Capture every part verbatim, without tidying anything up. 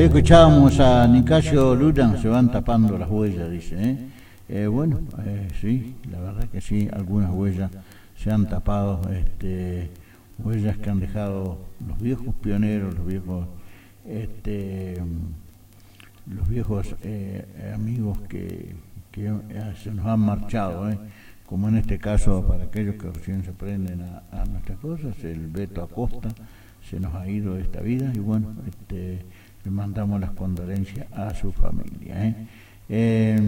escuchábamos a Nicasio Luna, se van tapando las huellas, dice. ¿eh? Eh, bueno, eh, sí, la verdad que sí, algunas huellas se han tapado, este, huellas que han dejado los viejos pioneros, los viejos, este, los viejos eh, amigos que, que se nos han marchado, ¿eh? como en este caso, para aquellos que recién se prenden a, a nuestras cosas, el Beto Acosta se nos ha ido de esta vida y bueno, este, le mandamos las condolencias a su familia. ¿eh? Eh,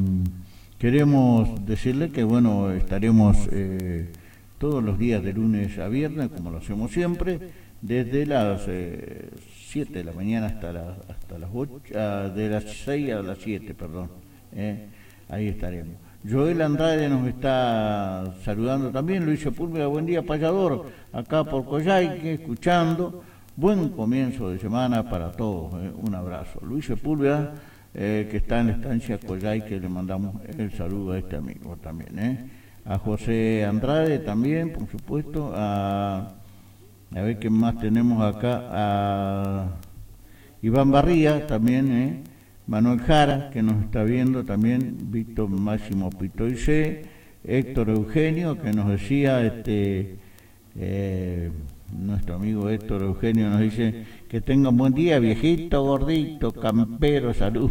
queremos decirle que bueno, estaremos eh, todos los días de lunes a viernes, como lo hacemos siempre, desde las eh, siete de la mañana hasta, la, hasta las ocho, ah, de las seis a las siete, perdón. ¿eh? Ahí estaremos. Joel Andrade nos está saludando también. Luis Sepúlveda, buen día payador, acá por Coyhaique, escuchando. Buen comienzo de semana para todos, eh. un abrazo. Luis Sepúlveda, eh, que está en la estancia Coyhaique, le mandamos el saludo a este amigo también. Eh. A José Andrade también, por supuesto. A, a ver qué más tenemos acá. A Iván Barría también, eh. Manuel Jara, que nos está viendo también, Víctor Máximo Pitoicé, Héctor Eugenio, que nos decía, este eh, nuestro amigo Héctor Eugenio nos dice que tengan buen día, viejito, gordito, campero, salud.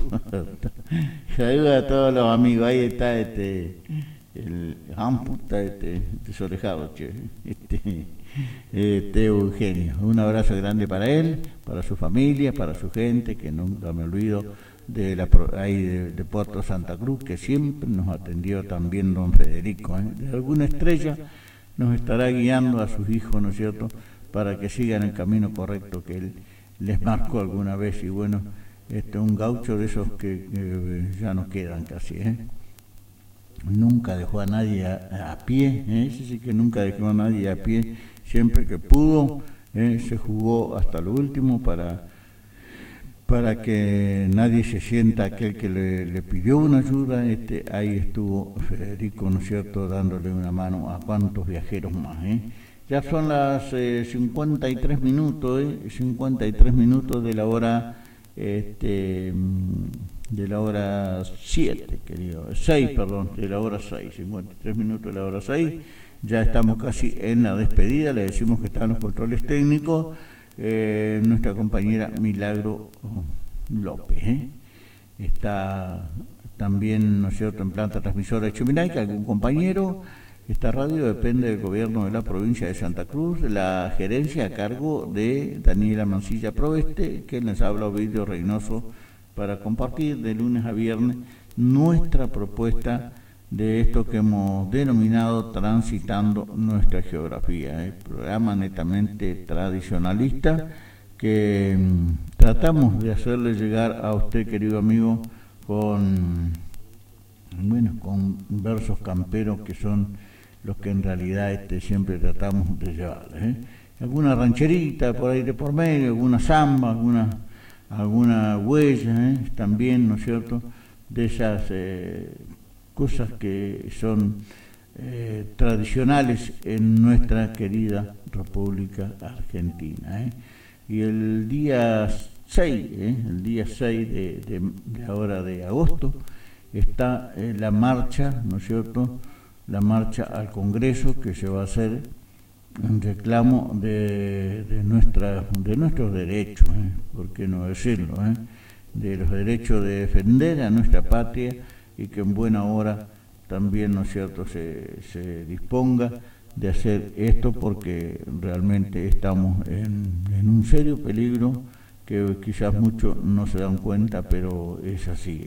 Saluda a todos los amigos, ahí está este el amputa, este desorejado, che, este, este Eugenio. Un abrazo grande para él, para su familia, para su gente, que nunca me olvido de la ahí de, de Puerto Santa Cruz, que siempre nos atendió también don Federico. ¿eh? De alguna estrella nos estará guiando a sus hijos, ¿no es cierto?, para que sigan el camino correcto que él les marcó alguna vez. Y bueno, este un gaucho de esos que, que ya no quedan casi. ¿eh? Nunca dejó a nadie a, a pie, ¿eh? ese sí que nunca dejó a nadie a pie, siempre que pudo, ¿eh? se jugó hasta lo último para para que nadie se sienta aquel que le, le pidió una ayuda. Este, ahí estuvo Federico, ¿no es cierto?, dándole una mano a cuantos viajeros más. ¿eh? Ya son las eh, cincuenta y tres minutos, ¿eh? cincuenta y tres minutos de la hora, este, de la hora siete, querido, seis, perdón, de la hora seis, cincuenta y tres minutos de la hora seis. Ya estamos casi en la despedida, le decimos que están los controles técnicos. Eh, nuestra compañera Milagro López, ¿eh? está también, ¿no es cierto?, en planta transmisora de Chuminaica, algún compañero. Esta radio depende del gobierno de la provincia de Santa Cruz, la gerencia a cargo de Daniela Mancilla Proveste, que les habla Ovidio Reynoso, para compartir de lunes a viernes nuestra propuesta de esto que hemos denominado Transitando Nuestra Geografía, el programa netamente tradicionalista que mmm, tratamos de hacerle llegar a usted, querido amigo, con, bueno, con versos camperos que son los que en realidad este, siempre tratamos de llevarles. ¿eh? Alguna rancherita por ahí de por medio, alguna samba, alguna, alguna huella, ¿eh? también, ¿no es cierto?, de esas Eh, cosas que son eh, tradicionales en nuestra querida República Argentina. ¿eh? Y el día seis, ¿eh? el día seis de, de, de ahora de agosto, está eh, la marcha, ¿no es cierto?, la marcha al Congreso, que se va a hacer en reclamo de, de, nuestra, de nuestros derechos, ¿eh? ¿por qué no decirlo?, ¿eh? de los derechos de defender a nuestra patria, y que en buena hora también, ¿no es cierto?, se, se disponga de hacer esto, porque realmente estamos en, en un serio peligro que quizás muchos no se dan cuenta, pero es así,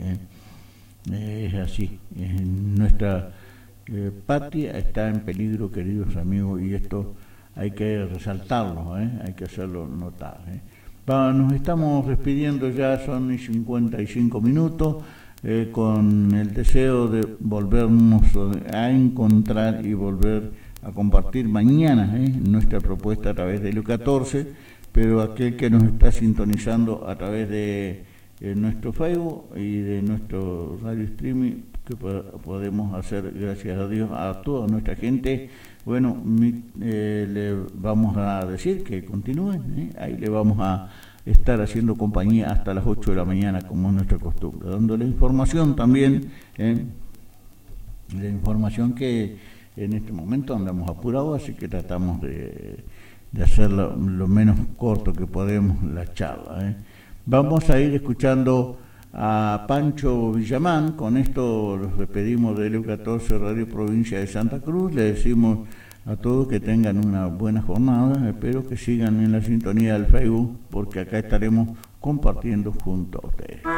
¿eh? es así. En nuestra eh, patria está en peligro, queridos amigos, y esto hay que resaltarlo, ¿eh? hay que hacerlo notar. ¿eh? Va, nos estamos despidiendo ya, son cincuenta y cinco minutos. Eh, con el deseo de volvernos a encontrar y volver a compartir mañana ¿eh? nuestra propuesta a través de L catorce, pero aquel que nos está sintonizando a través de eh, nuestro Facebook y de nuestro radio streaming, que podemos hacer, gracias a Dios, a toda nuestra gente, bueno, mi, eh, le vamos a decir que continúen, ¿eh? ahí le vamos a estar haciendo compañía hasta las ocho de la mañana, como es nuestra costumbre, dando la información también, eh, la información que en este momento andamos apurados, así que tratamos de, de hacer lo, lo menos corto que podemos la charla. Eh. Vamos a ir escuchando a Pancho Villamán. Con esto los despedimos de L U catorce Radio Provincia de Santa Cruz. Le decimos a todos que tengan una buena jornada. Espero que sigan en la sintonía del Facebook, porque acá estaremos compartiendo junto a ustedes.